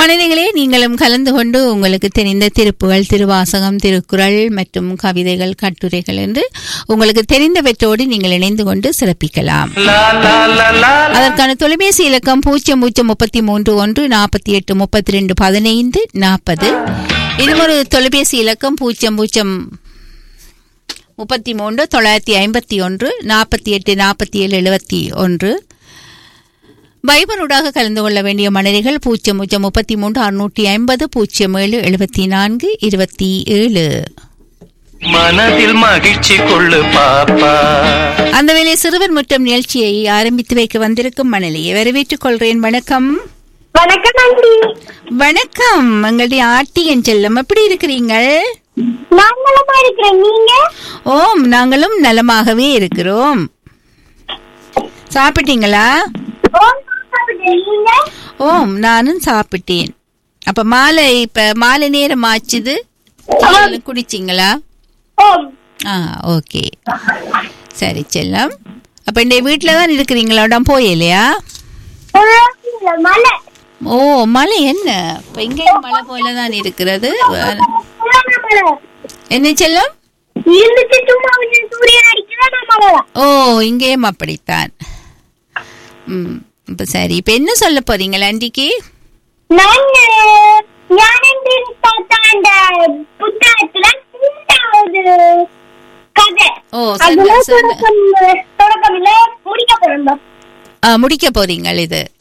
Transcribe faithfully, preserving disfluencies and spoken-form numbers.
மனிதர்களே, நீங்களும் கலந்து கொண்டு உங்களுக்கு தெரிந்த திருப்புகள், திருவாசகம், திருக்குறள் மற்றும் கவிதைகள், கட்டுரைகள் என்று உங்களுக்கு தெரிந்தவற்றோடு நீங்கள் இணைந்து கொண்டு சிறப்பிக்கலாம். அதற்கான தொலைபேசி இலக்கம் பூஜ்ஜியம் பூஜ்ஜியம் முப்பத்தி மூன்று ஒன்று நாற்பத்தி எட்டு முப்பத்தி ரெண்டு பதினைந்து நாற்பது. இது ஒரு தொலைபேசி இலக்கம் பூஜ்ஜியம் பூஜ்ஜியம் முப்பத்தி மூன்று தொள்ளாயிரத்தி ஐம்பத்தி ஒன்று நாற்பத்தி எட்டு நாற்பத்தி ஏழு எழுபத்தி ஒன்று. வைபருடாக கலந்து கொள்ள வேண்டிய மனிதர்கள் பூஜ்ஜியம் பூஜ்ஜியம் முப்பத்தி மூன்று அறுநூற்றி ஐம்பது பூஜ்ஜியம் ஏழு எழுபத்தி நான்கு இருபத்தி ஏழு. மனதில் மகிழ்ச்சி கொள்ளு பாப்பா. அந்த வேளை சிறுவர் முற்றம் நிகழ்ச்சியை ஆரம்பித்து வைக்க வந்திருக்கும் மணலியை வரவேற்றுக் கொள்றேன். வணக்கம். வணக்கம் ஆண்டி. வணக்கம். எங்களுடைய ஆட்டியன் செல்லம், எப்படி இருக்கிறீங்கள்? நான் நலமா இருக்கிறேன். நீங்க? ஓம், நாங்களும் நலமாகவே இருக்கிறோம். சாப்பிட்டீங்களா? ஓம், நானும் சாப்பிட்டேன். அப்ப மாலை இப்ப மாலை நேரம் ஆச்சுது, குடிச்சிங்களா? ஆ, ஓகே, சரி செல்லம். அப்ப இந்த வீட்டுல தான் இருக்கிறீங்களா? இடம் போயிலையா? ஓ, மழை என்ன? இப்ப இங்கேயும் மழை போலதான் இருக்கிறது. என்ன செல்லம்? ஓ, இங்கேயும் அப்படித்தான். ம், இப்ப சரி. இப்ப என்ன சொல்ல போறீங்களா ஆண்டிக்கு? ஓ, முடிக்க போறீங்க இது.